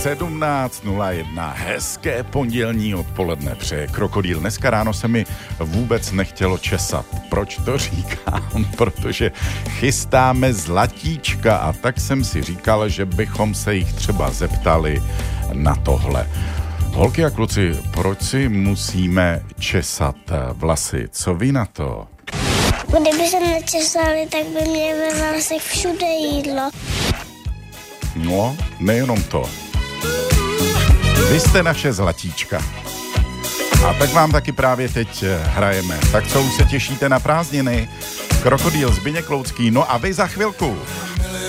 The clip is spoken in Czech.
17:01. Hezké pondělní odpoledne přeje Krokodýl. Dneska ráno se mi vůbec nechtělo česat. Proč to říkám? Protože chystáme zlatíčka a tak jsem si říkal, že bychom se jich třeba zeptali na tohle. Holky a kluci, proč si musíme česat vlasy? Co vy na to? Kdyby se nečesali, tak by mě ve vlasech všude jídlo. No, nejenom to. Vy jste naše zlatíčka. A tak vám taky právě teď hrajeme. Tak co, už se těšíte na prázdniny? Krokodýl, Zbyněk Loucký, no a vy za chvilku.